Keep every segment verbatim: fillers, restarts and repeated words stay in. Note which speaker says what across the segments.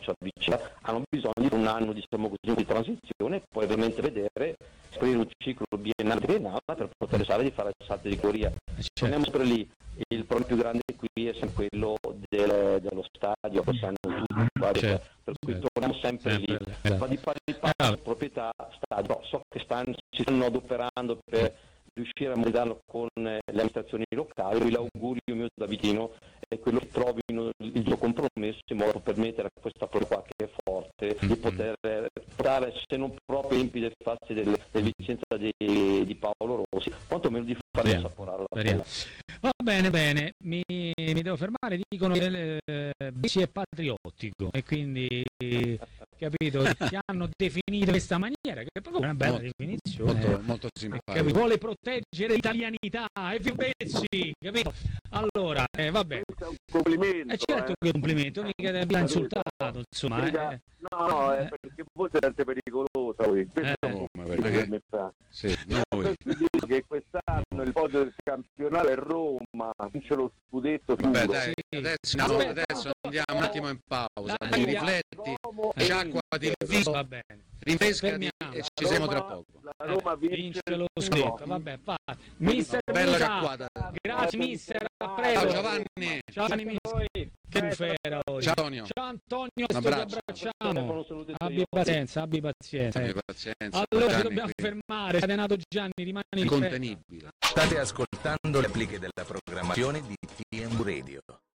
Speaker 1: calcio a vicenda, hanno bisogno di un anno, diciamo così, di transizione e poi ovviamente vedere aprire un ciclo biennale triennale per poter pensare di fare il salto di categoria.
Speaker 2: Certo.
Speaker 1: Torniamo sempre lì, il problema più grande qui è sempre quello del, dello stadio, possiamo tutti,
Speaker 2: certo.
Speaker 1: per cui
Speaker 2: certo.
Speaker 1: torniamo sempre, sempre lì,
Speaker 2: lì.
Speaker 1: ma di pari pari proprietà stadio, so che stanno, si stanno adoperando per riuscire a modellarlo con le amministrazioni locali, l'augurio mio da vicino è quello che trovino il loro compromesso in modo da permettere a questa proprietà qua che è forte di poter portare, se non proprio in piedi fatti delle, delle Vicenza di, di Paolo Rossi, quantomeno di farli assaporare la pelle.
Speaker 2: Va bene, bene, mi, mi devo fermare, dicono che eh, Bessi è patriottico e quindi capito, ti hanno definito in questa maniera, che è proprio una bella
Speaker 3: molto,
Speaker 2: definizione.
Speaker 3: Molto, molto simpatico.
Speaker 2: Vuole proteggere l'italianità, è più Bessi, capito? Allora, eh, vabbè.
Speaker 4: Questo è un complimento.
Speaker 2: Eh, certo
Speaker 4: eh.
Speaker 2: che è un complimento, mica ti abbia insultato, insomma. Eh.
Speaker 4: No, no, è perché voi siete pericolosa. Voi.
Speaker 2: Eh,
Speaker 4: no,
Speaker 3: perché?
Speaker 4: Sì,
Speaker 3: noi.
Speaker 4: che quest'anno il podio del campionato è Roma, vince lo scudetto.
Speaker 3: Vabbè, dai,
Speaker 2: sì.
Speaker 3: adesso, no, adesso andiamo un attimo in pausa,
Speaker 2: Dai,
Speaker 3: ti
Speaker 2: dai,
Speaker 3: rifletti,
Speaker 2: eh,
Speaker 3: sciacquati il viso,
Speaker 2: Va bene.
Speaker 3: rinfrescati
Speaker 2: Fermiamo.
Speaker 3: e ci siamo tra poco.
Speaker 4: La Roma vince,
Speaker 2: Vince lo scudetto, vabbè, va. Mister
Speaker 3: Bella
Speaker 2: Musa,
Speaker 3: sciacquata.
Speaker 2: grazie mister, a
Speaker 3: Ciao
Speaker 2: presto.
Speaker 3: Giovanni.
Speaker 2: Ciao Giovanni Mister. Che bufera oggi.
Speaker 3: Ciao Antonio.
Speaker 2: Ciao Antonio,
Speaker 3: Un
Speaker 2: ti
Speaker 3: abbraccio.
Speaker 2: abbracciamo. Abbi pazienza, abbi pazienza.
Speaker 3: Abbi pazienza.
Speaker 2: Allora ci
Speaker 3: Gianni
Speaker 2: dobbiamo
Speaker 3: qui.
Speaker 2: fermare. Catenato Gianni, rimani in fretta.
Speaker 3: Incontenibile.
Speaker 5: State ascoltando le appliche della programmazione di T M Radio.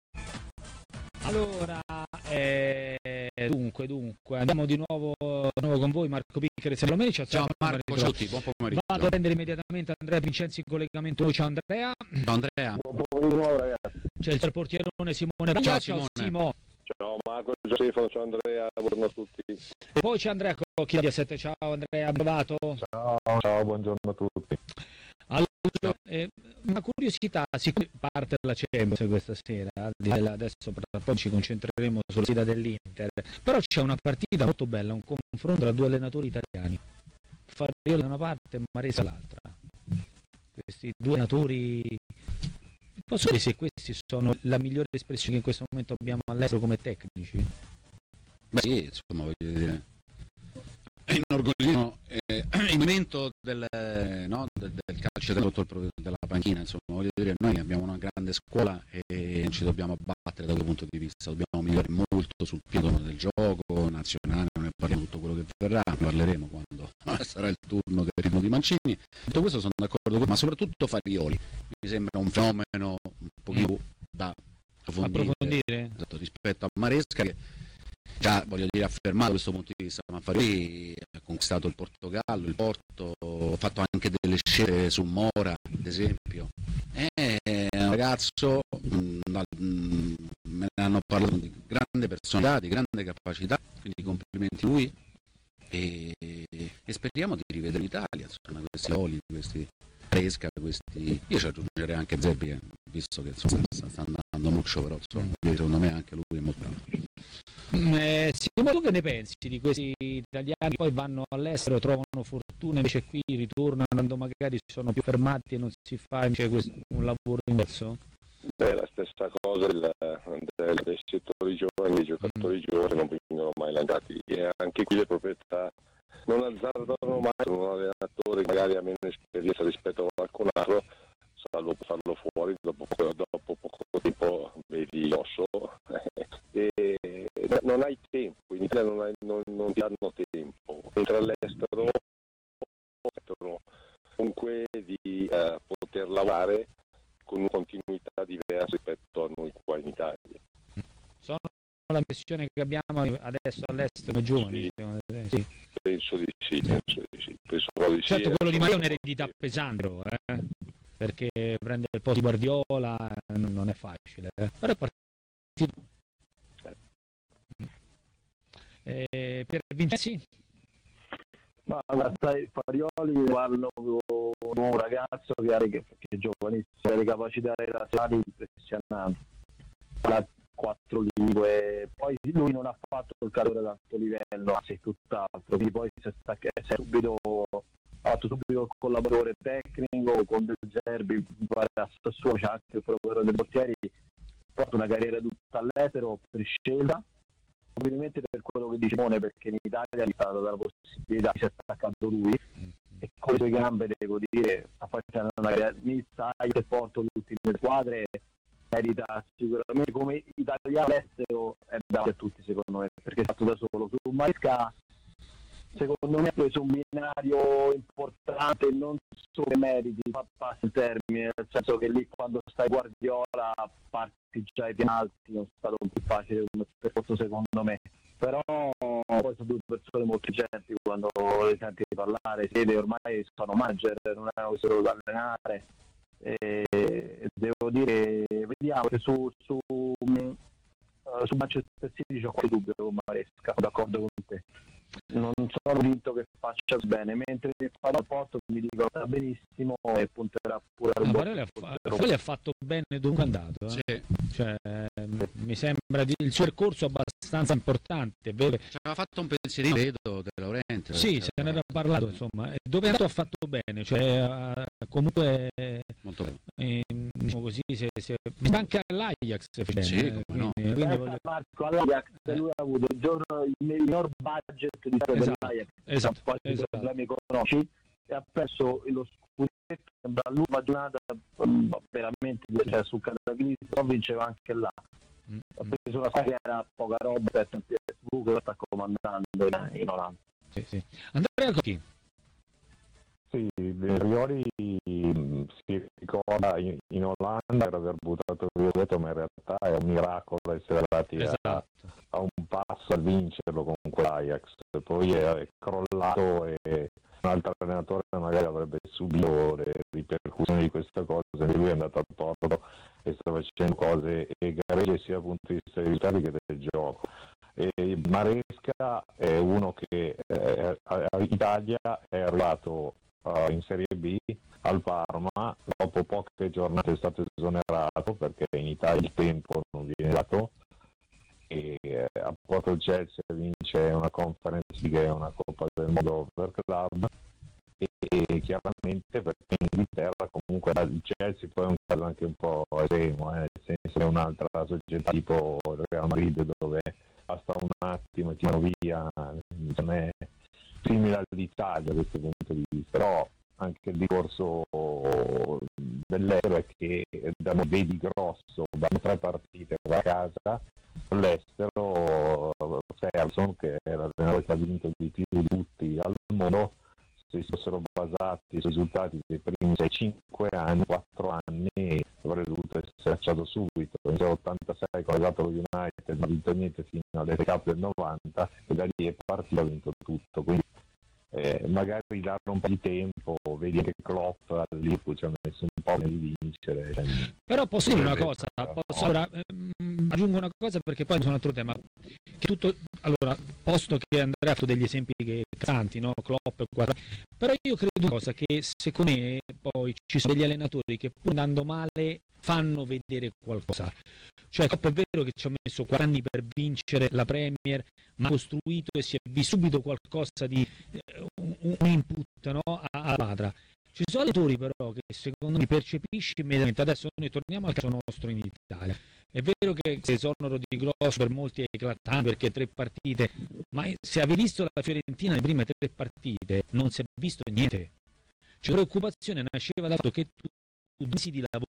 Speaker 2: Allora, eh, dunque, dunque, andiamo di nuovo, di nuovo con voi, Marco Piccheri e Salomeni. Ciao,
Speaker 3: Ciao Marco, ciao a tutti, buon pomeriggio.
Speaker 2: Vado a prendere immediatamente Andrea Vincenzi in collegamento. Ciao Andrea.
Speaker 3: Ciao Andrea.
Speaker 4: Buon ragazzi.
Speaker 2: C'è il portierone Simone Bagna.
Speaker 3: Ciao,
Speaker 2: Ciao
Speaker 3: Simone.
Speaker 2: Simo.
Speaker 4: Ciao Marco, ciao Stefano, ciao Andrea, buongiorno a tutti.
Speaker 2: E poi c'è Andrea Cocchi di A sette. Ciao Andrea, provato.
Speaker 4: Ciao, ciao, buongiorno a tutti.
Speaker 2: Allora, eh, una curiosità, siccome parte la Champions questa sera, al di là- adesso per- poi ci concentreremo sulla sfida dell'Inter, però c'è una partita molto bella, un confronto tra due allenatori italiani, Farioli da una parte e Maresa dall'altra. Questi due allenatori, posso dire se questi sono la migliore espressione che in questo momento abbiamo all'estero come tecnici?
Speaker 3: Beh sì, insomma, voglio dire, inorgoglismo eh, il momento del, no, del, del calcio sotto il profilo della panchina, insomma, voglio dire, noi abbiamo una grande scuola e non ci dobbiamo abbattere da quel punto di vista, dobbiamo migliorare molto sul piano del gioco nazionale, non ne parliamo tutto quello che verrà, ne parleremo quando sarà il turno del ritmo di Mancini. Tutto questo sono d'accordo con, ma soprattutto Farioli mi sembra un fenomeno un pochino da approfondire,
Speaker 2: Approfondire?
Speaker 3: esatto, rispetto a Maresca che già, voglio dire, affermato questo punto di vista, ma Farioli ha conquistato il Portogallo, il Porto, ha fatto anche delle scelte su Mora, ad esempio. È un ragazzo, mh, dal, mh, me ne hanno parlato di grande personalità, di grande capacità, quindi complimenti a lui e, e speriamo di rivedere l'Italia, insomma, questi oli, questi Fresca, questi... Io ci aggiungerei anche Zerbi, che, visto che insomma, sta, sta andando muccio, però insomma, secondo me anche lui è molto bravo.
Speaker 2: Eh, Simo, tu che ne pensi di questi italiani che poi vanno all'estero, trovano fortuna, invece qui ritornano quando magari sono più fermati e non si fa invece questo, un lavoro inverso?
Speaker 4: Beh, la stessa cosa del, del, dei settori giovani, dei giocatori mm. giovani non vengono mai lanciati e anche qui le proprietà non azzardano mai con un allenatore che magari ha meno esperienza rispetto a qualcun altro, salvo farlo fuori dopo, dopo poco tempo, vedi Osso, e non hai tempo, in Italia non, hai, non, non ti danno tempo, mentre all'estero comunque di eh, poter lavorare con una continuità diversa rispetto a noi qua in Italia.
Speaker 2: Sono la impressione che abbiamo adesso all'estero giovani,
Speaker 4: Sì.
Speaker 2: sì.
Speaker 4: Penso di sì, penso di sì. Penso di
Speaker 2: Certo,
Speaker 4: sì,
Speaker 2: quello di Maria è un'eredità pesante, eh? Perché prendere il posto di Guardiola non è facile, eh? Però è partito. Eh, per Vincenzi?
Speaker 6: Ma sai, Farioli guardano un ragazzo che ha che, che è giovanissimo, ha le capacità relazionali impressionanti, ha quattro lingue, poi lui non ha fatto il calore ad alto livello, anzi tutt'altro, quindi poi si è, stacca, si è subito ha fatto subito il collaboratore tecnico con Del Zerbi, a Sassuolo c'è anche il procuratore dei portieri, ha fatto una carriera tutta all'estero per scelta, probabilmente per quello che dice Simone, perché in Italia gli è stata data la possibilità, si è staccato lui e con le sue gambe, devo dire, sta facendo una granizza che porta tutte le squadre, merita sicuramente come italiano all'estero, è davanti a tutti secondo me, perché è fatto da solo. Su Maresca secondo me ha preso un binario importante, non solo i meriti, ma passa il termine, nel senso che lì quando stai Guardiola parti già ai piani alti, non è stato più facile come percorso secondo me, però poi sono due persone molto intelligenti, quando le senti parlare si vede ormai sono manager, non è solo da allenare, e devo dire, vediamo che su, su, uh, su Manchester City c'ho qualche dubbio con Maresca, d'accordo con te. Non sono convinto che faccia bene, mentre fa il Porto mi dico sta benissimo e punterà pure al
Speaker 2: Farelli ha, fa- ha fatto bene dove è andato, eh?
Speaker 3: Sì.
Speaker 2: Cioè, mi sembra di, il suo percorso abbastanza importante, vero?
Speaker 3: Ci aveva fatto un pensierino, vedo, De Laurenti.
Speaker 2: Sì, se ne era parlato, insomma, dove è andato ha fatto bene, cioè comunque
Speaker 3: molto bene.
Speaker 2: Eh, diciamo così, se, se... anche all'Ajax bene,
Speaker 3: sì,
Speaker 2: eh,
Speaker 3: no.
Speaker 2: quindi, quindi voglio...
Speaker 6: Marco, all'Ajax lui ha avuto il, giorno, il minor budget di storia
Speaker 2: esatto,
Speaker 6: dell'Ajax,
Speaker 2: esatto,
Speaker 6: poi
Speaker 2: esatto.
Speaker 6: problemi economici, e ha perso lo scudetto, sembra l'ultima giornata veramente, cioè, sul cataclismo, però vinceva anche là.
Speaker 2: Mm.
Speaker 6: Ha preso una squadra che era poca roba, per P S V che lo sta comandando in Olanda.
Speaker 2: Sì, sì. Andrea Cocchi.
Speaker 7: Sì, Rioli si ricorda in, in Olanda per aver buttato via detto, ma in realtà è un miracolo essere arrivati
Speaker 2: esatto.
Speaker 7: a, a un passo a vincerlo con quell'Ajax, poi è crollato e un altro allenatore magari avrebbe subito le ripercussioni di questa cosa, e lui è andato al Porto e sta facendo cose egregie sia dal punto di vista dei risultati che del gioco. E Maresca è uno che eh, in Italia è arrivato uh, in Serie B al Parma, dopo poche giornate è stato esonerato perché in Italia il tempo non viene dato, e eh, a Porto il Chelsea vince una Conference League e una Coppa del Mondo per club, e, e chiaramente perché in Inghilterra comunque il Chelsea poi è un caso anche un po' estremo, eh, nel senso che è un'altra società tipo il Real Madrid dove basta un attimo e ti vanno via, non è simile all'Italia da questo punto di vista, però anche il discorso dell'Estero è che da vedi grosso, danno tre partite a casa, all'estero Ferguson, che è l'allenatore che ha vinto di più di tutti al mondo, se si fossero basati sui risultati dei primi sei cinque anni, quattro anni, avrebbe dovuto essere acciato subito. Nel ottantasei con l'esatto lo United non ha vinto niente fino alle Cup del novanta, e da lì è partito, ha vinto tutto. Quindi eh, magari darlo un po' di tempo, vedi che Klopp all'Liverpool ci ha messo un po' di vincere. Cioè,
Speaker 2: però posso dire una cosa, posso, ora, ehm, aggiungo una cosa perché poi c'è un altro tema. Che tutto, allora, posto che Andrea ha fatto degli esempi che tanti, no? Klopp, guarda, però io credo una cosa, che secondo me poi ci sono degli allenatori che pur andando male fanno vedere qualcosa. Cioè Klopp è vero che ci ha messo quaranta anni per vincere la Premier, ma ha costruito e si è visto subito qualcosa di eh, un, un input, no? alla squadra. Ci sono allenatori però che secondo me percepisci immediatamente. Adesso noi torniamo al caso nostro in Italia. È vero che l'esonero di Grosso per molti è eclatante perché tre partite, ma se avevi visto la Fiorentina nelle prime tre partite non si è visto niente. Cioè, la preoccupazione nasceva dal fatto che tu mesi di lavoro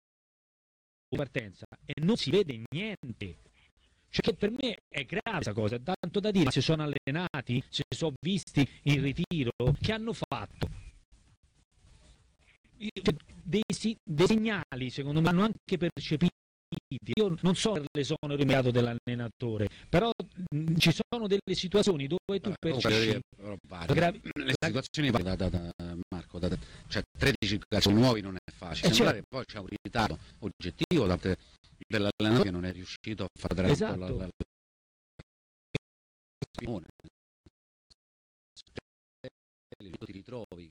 Speaker 2: di partenza e non si vede niente. Cioè, che per me è grave questa cosa, tanto da dire, si sono allenati, si sono visti in ritiro, che hanno fatto? Dei, dei segnali, secondo me, hanno anche percepito. Io non so l'esonero immediato dell'allenatore, però mh, ci sono delle situazioni dove tu percepisci
Speaker 3: gravi... le situazioni da, da, da, Marco, da, cioè tredici calciatori nuovi non è facile,
Speaker 2: eh, certo.
Speaker 3: Poi c'è un ritardo oggettivo da parte dell'allenatore che non è riuscito a fare dare
Speaker 2: esatto.
Speaker 3: la, la, la... ti ritrovi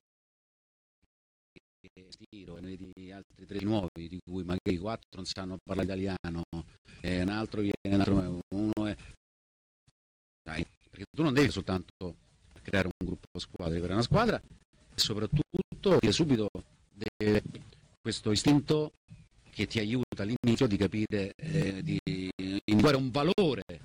Speaker 3: tiro, ne vedi altri tre nuovi di cui magari quattro non sanno parlare italiano, e un altro viene, un altro, uno è dai, perché tu non devi soltanto creare un gruppo squadra, devi creare una squadra e soprattutto dire subito de, questo istinto che ti aiuta all'inizio di capire, eh, di individuare un valore